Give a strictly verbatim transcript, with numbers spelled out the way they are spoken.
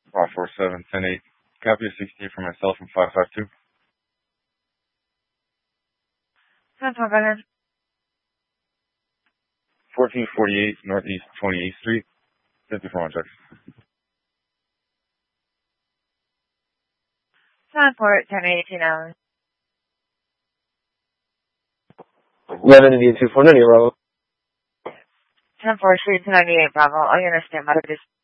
five four seven, ten eight. Copy of sixteen for myself from five five two. ten four, go ahead. fourteen forty-eight Northeast twenty-eighth Street. fifty-four on check. ten four, ten eighteen hours. eleven Indian two four ninety, Bravo. ten four, Street two ninety-eight, Bravo. All units stand by.